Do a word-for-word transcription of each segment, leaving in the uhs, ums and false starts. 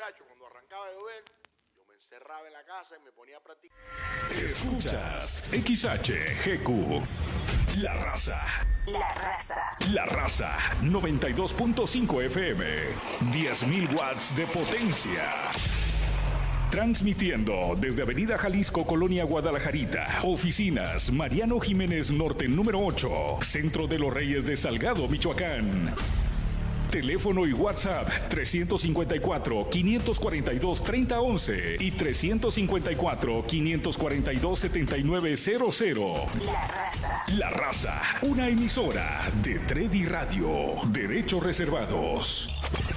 muchachos, cuando arrancaba a llover, yo me encerraba en la casa y me ponía a practicar. Escuchas X H G Q. La Raza. La Raza. La Raza. noventa y dos punto cinco F M. diez mil watts de potencia. Transmitiendo desde Avenida Jalisco, Colonia Guadalajarita. Oficinas Mariano Jiménez Norte número ocho. Centro de los Reyes de Salgado, Michoacán. Teléfono y WhatsApp trescientos cincuenta y cuatro, quinientos cuarenta y dos, treinta once y trescientos cincuenta y cuatro, quinientos cuarenta y dos, setenta y nueve cero cero. La Raza. La Raza, una emisora de Tredi Radio. Derechos reservados.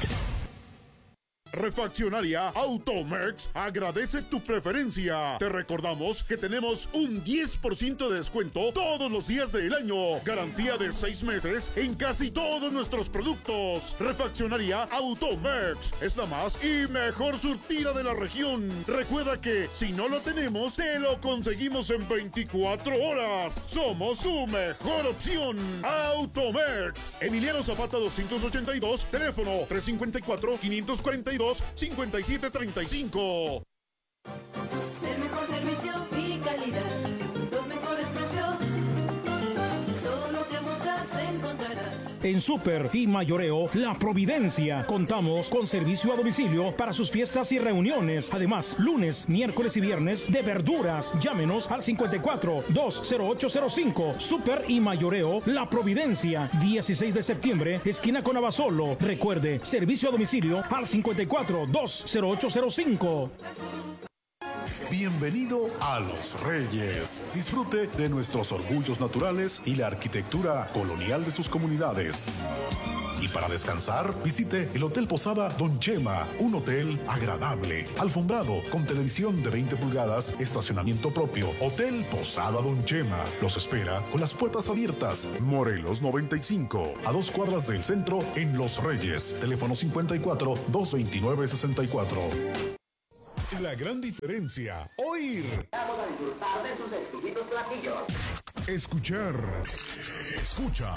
Refaccionaria Automex agradece tu preferencia. Te recordamos que tenemos un diez por ciento de descuento todos los días del año. Garantía de seis meses en casi todos nuestros productos. Refaccionaria Automex es la más y mejor surtida de la región. Recuerda que si no lo tenemos, te lo conseguimos en veinticuatro horas. Somos tu mejor opción. Automex. Emiliano Zapata doscientos ochenta y dos, teléfono trescientos cincuenta y cuatro, quinientos cuarenta y dos, cincuenta y siete treinta y cinco. El mejor servicio y calidad, los mejores precios, todo lo que buscas encontrarás. En Super y Mayoreo La Providencia contamos con servicio a domicilio para sus fiestas y reuniones. Además, lunes, miércoles y viernes de verduras. Llámenos al cincuenta y cuatro, dos cero ocho cero cinco. Super y Mayoreo La Providencia, dieciséis de septiembre, esquina con Abasolo. Recuerde, servicio a domicilio al cincuenta y cuatro, dos cero ocho cero cinco. Bienvenido a Los Reyes. Disfrute de nuestros orgullos naturales y la arquitectura colonial de sus comunidades. Y para descansar, visite el Hotel Posada Don Chema, un hotel agradable, alfombrado, con televisión de veinte pulgadas, estacionamiento propio. Hotel Posada Don Chema los espera con las puertas abiertas. Morelos noventa y cinco, a dos cuadras del centro en Los Reyes. Teléfono cincuenta y cuatro, doscientos veintinueve, sesenta y cuatro. La gran diferencia, oír. Vamos a disfrutar de sus exquisitos platillos. Escuchar. Escucha.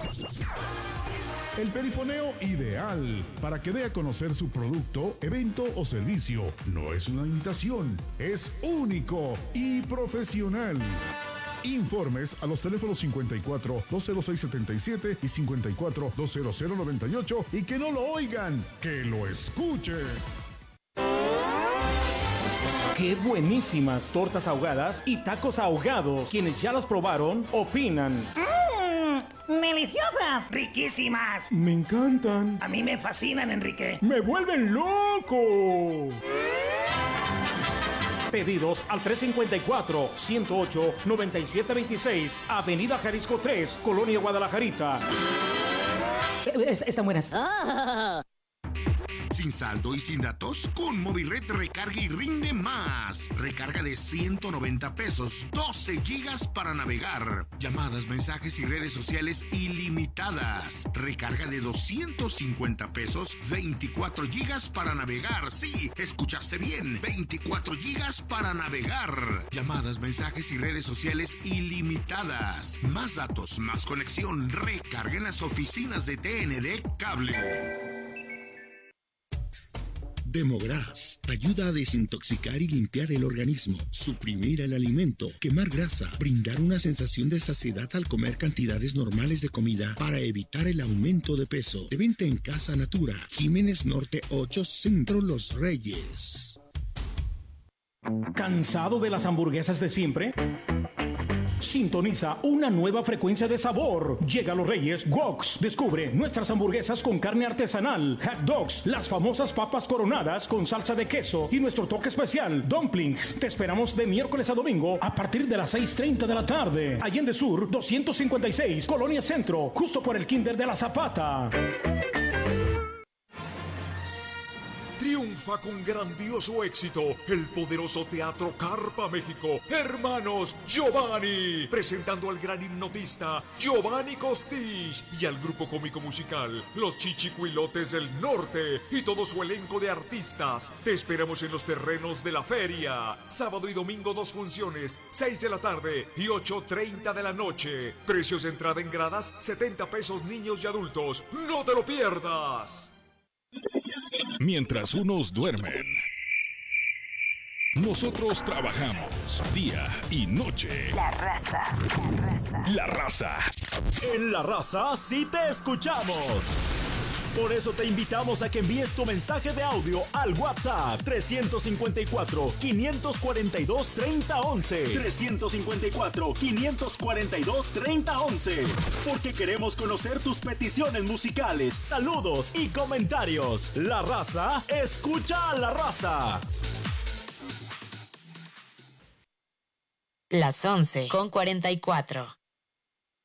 El perifoneo ideal para que dé a conocer su producto, evento o servicio. No es una imitación, es único y profesional. Informes a los teléfonos cincuenta y cuatro, dos cero seis, setenta y siete y cincuenta y cuatro, dos cero cero, noventa y ocho y que no lo oigan, que lo escuchen. ¡Qué buenísimas tortas ahogadas y tacos ahogados! Quienes ya las probaron, opinan. ¡Mmm! ¡Deliciosas! ¡Riquísimas! ¡Me encantan! A mí me fascinan, Enrique. ¡Me vuelven loco! Pedidos al trescientos cincuenta y cuatro, ciento ocho, noventa y siete veintiséis, Avenida Jalisco tres, Colonia Guadalajarita. Es, están buenas. Ah. ¿Sin saldo y sin datos? Con Movilred recarga y rinde más. Recarga de ciento noventa pesos, doce gigas para navegar. Llamadas, mensajes y redes sociales ilimitadas. Recarga de doscientos cincuenta pesos, veinticuatro gigas para navegar. Sí, escuchaste bien, veinticuatro gigas para navegar. Llamadas, mensajes y redes sociales ilimitadas. Más datos, más conexión. Recarga en las oficinas de T N D Cable. Demogras ayuda a desintoxicar y limpiar el organismo, suprimir el alimento, quemar grasa, brindar una sensación de saciedad al comer cantidades normales de comida para evitar el aumento de peso. De venta en Casa Natura, Jiménez Norte ocho, Centro Los Reyes. ¿Cansado de las hamburguesas de siempre? Sintoniza una nueva frecuencia de sabor. Llega a Los Reyes Woks. Descubre nuestras hamburguesas con carne artesanal, hot dogs, las famosas papas coronadas con salsa de queso y nuestro toque especial, dumplings. Te esperamos de miércoles a domingo a partir de las seis treinta de la tarde. Allende Sur doscientos cincuenta y seis, Colonia Centro, justo por el Kinder de la Zapata. Triunfa con grandioso éxito el poderoso Teatro Carpa México, Hermanos Giovanni, presentando al gran hipnotista Giovanni Costich y al grupo cómico musical Los Chichicuilotes del Norte y todo su elenco de artistas. Te esperamos en los terrenos de la feria, sábado y domingo dos funciones, seis de la tarde y ocho treinta de la noche. Precios de entrada en gradas, setenta pesos niños y adultos. ¡No te lo pierdas! Mientras unos duermen, nosotros trabajamos día y noche. La raza, la raza. La raza. En La Raza sí te escuchamos. Por eso te invitamos a que envíes tu mensaje de audio al WhatsApp tres cinco cuatro, cinco cuatro dos, tres cero uno uno. tres cinco cuatro, cinco cuatro dos, tres cero uno uno. Porque queremos conocer tus peticiones musicales, saludos y comentarios. La Raza, escucha a La Raza. Las once con cuarenta y cuatro.